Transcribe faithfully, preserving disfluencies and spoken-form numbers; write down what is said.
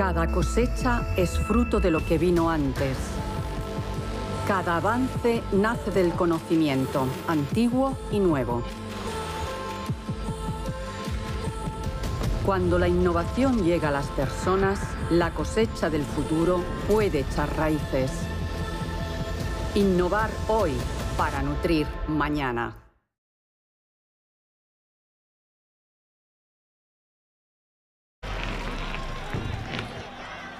Cada cosecha es fruto de lo que vino antes. Cada avance nace del conocimiento, antiguo y nuevo. Cuando la innovación llega a las personas, la cosecha del futuro puede echar raíces. Innovar hoy para nutrir mañana.